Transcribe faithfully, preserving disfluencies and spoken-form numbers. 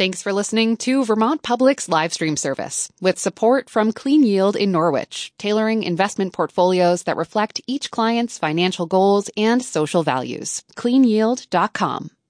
Thanks for listening to Vermont Public's live stream service with support from Clean Yield in Norwich, tailoring investment portfolios that reflect each client's financial goals and social values. clean yield dot com.